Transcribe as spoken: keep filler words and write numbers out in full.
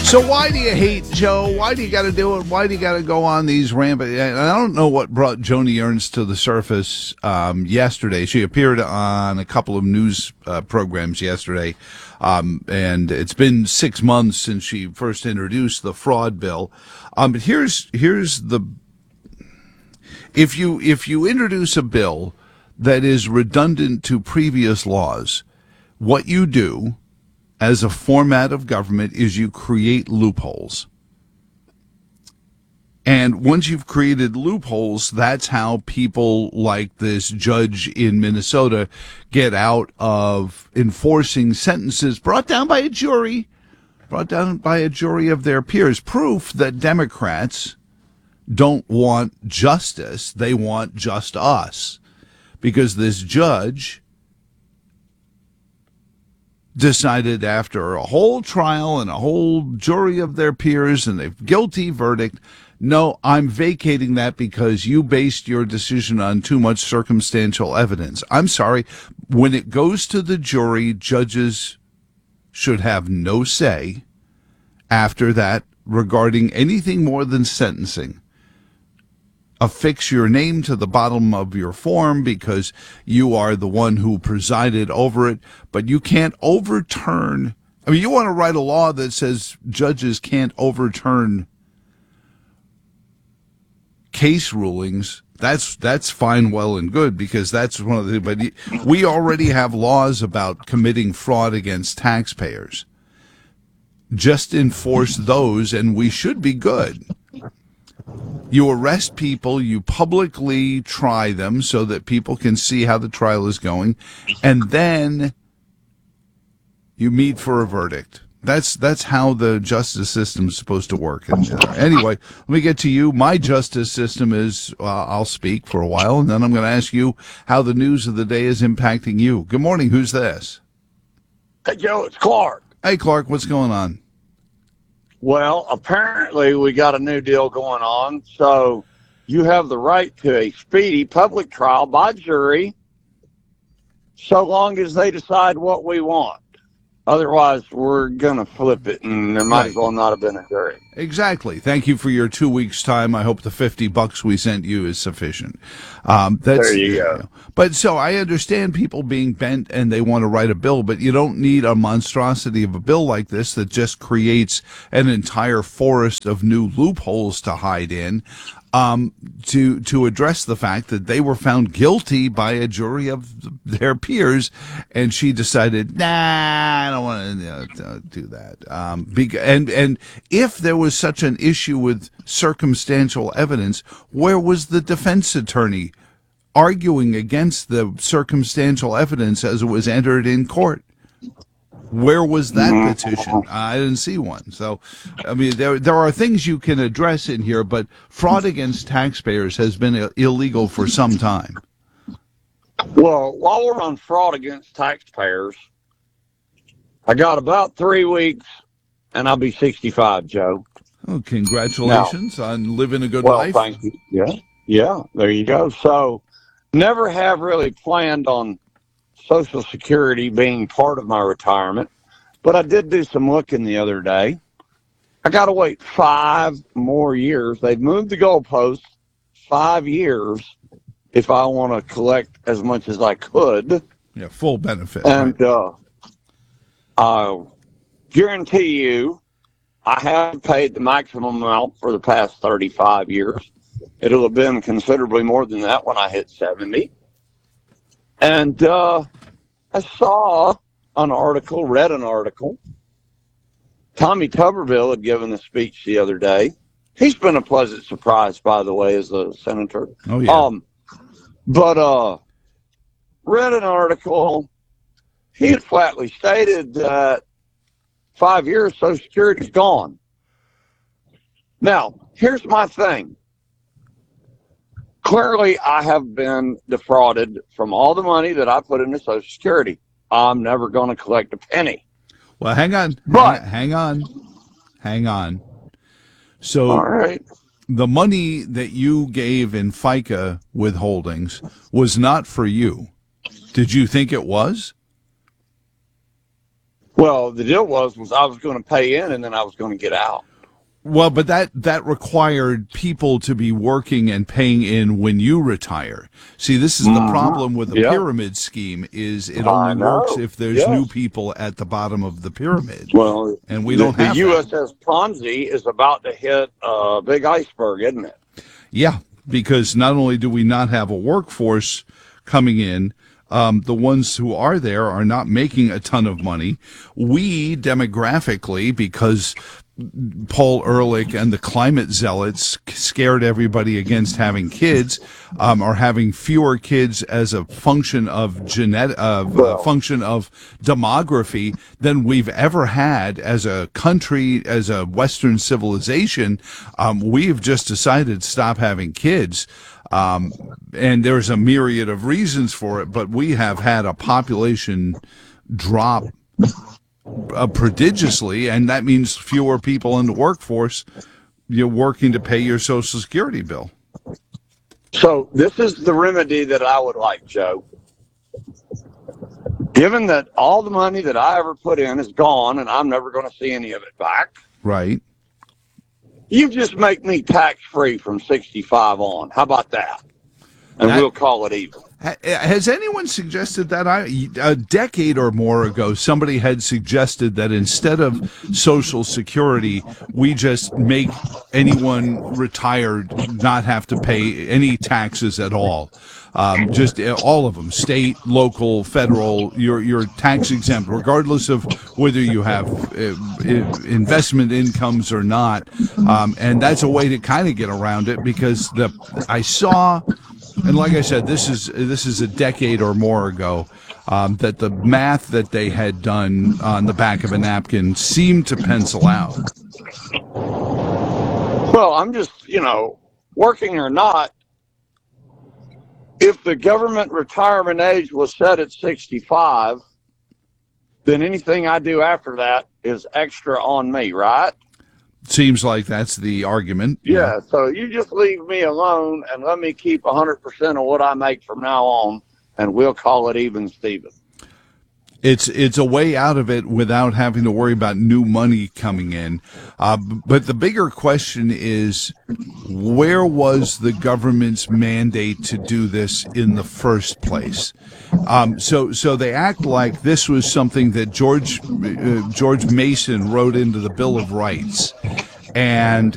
So why do you hate Joe? Why do you got to do it? Why do you got to go on these rampant? I don't know what brought Joni Ernst to the surface um, yesterday. She appeared on a couple of news uh, programs yesterday, um, and it's been six months since she first introduced the fraud bill. Um, but here's here's the if you if you introduce a bill that is redundant to previous laws, what you do as a format of government is you create loopholes. And once you've created loopholes, that's how people like this judge in Minnesota get out of enforcing sentences brought down by a jury, brought down by a jury of their peers. Proof that Democrats don't want justice, they want just us. Because this judge decided after a whole trial and a whole jury of their peers and a guilty verdict, no, I'm vacating that because you based your decision on too much circumstantial evidence. I'm sorry. When it goes to the jury, judges should have no say after that regarding anything more than sentencing. Affix your name to the bottom of your form because you are the one who presided over it, but you can't overturn. I mean, you want to write a law that says judges can't overturn case rulings. That's that's fine, well, and good, because that's one of the. But we already have laws about committing fraud against taxpayers. Just enforce those, and we should be good. You arrest people, you publicly try them so that people can see how the trial is going, and then you meet for a verdict. That's that's how the justice system is supposed to work. And, uh, anyway, let me get to you. My justice system is, uh, I'll speak for a while, and then I'm going to ask you how the news of the day is impacting you. Good morning. Who's this? Hey, Joe, it's Clark. Hey, Clark, what's going on? Well, apparently we got a new deal going on, so you have the right to a speedy public trial by jury so long as they decide what we want. Otherwise, we're going to flip it, and there might Right. as well not have been a jury. Exactly. Thank you for your two weeks' time. I hope the fifty bucks we sent you is sufficient. Um, that's, There you go. But so I understand people being bent and they want to write a bill, but you don't need a monstrosity of a bill like this that just creates an entire forest of new loopholes to hide in. Um, to to address the fact that they were found guilty by a jury of their peers, and she decided, nah, I don't want to you know, do that. Um, be, and and if there was such an issue with circumstantial evidence, where was the defense attorney arguing against the circumstantial evidence as it was entered in court? Where was that petition? I didn't see one. So, I mean, there there are things you can address in here, but fraud against taxpayers has been illegal for some time. Well, while we're on fraud against taxpayers, I got about three weeks, and I'll be sixty-five, Joe. Oh, congratulations no. on living a good well, life. Well, thank you. Yeah, yeah, there you go. So, never have really planned on Social Security being part of my retirement, but I did do some looking the other day. I got to wait five more years. They've moved the goalposts five years if I want to collect as much as I could. Yeah, full benefit. And right? uh, I guarantee you, I have paid the maximum amount for the past thirty-five years. It'll have been considerably more than that when I hit seventy. And uh, I saw an article, read an article. Tommy Tuberville had given a speech the other day. He's been a pleasant surprise, by the way, as a senator. Oh, yeah. Um, but uh, read an article. He had flatly stated that five years, Social Security's gone. Now, here's my thing. Clearly, I have been defrauded from all the money that I put into Social Security. I'm never going to collect a penny. Well, hang on. But, hang on. Hang on. So all right. The money that you gave in FICA withholdings was not for you. Did you think it was? Well, the deal was was I was going to pay in and then I was going to get out. Well, but that, that required people to be working and paying in when you retire. See, this is the Mhm. problem with the Yeah. pyramid scheme is it I only know. works if there's Yes. new people at the bottom of the pyramid. Well, And we the, don't the have U that. S S Ponzi is about to hit a big iceberg, isn't it? Yeah, because not only do we not have a workforce coming in, um, the ones who are there are not making a ton of money. We demographically, because Paul Ehrlich and the climate zealots scared everybody against having kids, um, are having fewer kids as a function of genetic, of a Well. function of demography than we've ever had as a country, as a Western civilization. Um, we've just decided to stop having kids. Um, and there's a myriad of reasons for it, but we have had a population drop uh, prodigiously, and that means fewer people in the workforce. You're working to pay your Social Security bill. So this is the remedy that I would like, Joe. Given that all the money that I ever put in is gone and I'm never going to see any of it back, Right. you just make me tax free from sixty-five on. How about that? And That- we'll call it even. Ha- Has anyone suggested that? I, a decade or more ago, somebody had suggested that instead of Social Security, we just make anyone retired not have to pay any taxes at all. Um, just uh, all of them, state, local, federal, you're, you're tax exempt, regardless of whether you have uh, i- investment incomes or not. Um, and that's a way to kind of get around it because the I saw. And like I said, this is this is a decade or more ago um, that the math that they had done on the back of a napkin seemed to pencil out. Well, I'm just, you know, working or not, if the government retirement age was set at sixty-five, then anything I do after that is extra on me, right? Seems like that's the argument. Yeah, so you just leave me alone and let me keep one hundred percent of what I make from now on, and we'll call it even, Steven. It's it's a way out of it without having to worry about new money coming in. Uh, but the bigger question is, where was the government's mandate to do this in the first place? Um, so so they act like this was something that George uh, George Mason wrote into the Bill of Rights. And